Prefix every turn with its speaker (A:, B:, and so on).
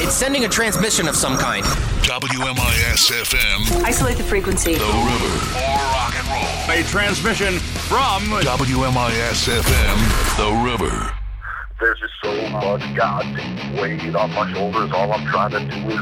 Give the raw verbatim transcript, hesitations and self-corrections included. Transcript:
A: It's sending a transmission of some kind.
B: W M I S F M.
C: Isolate the frequency.
B: The River. More rock and roll.
D: A transmission from
B: W M I S F M. The River.
E: There's just so much goddamn weight on my shoulders. All I'm trying to do is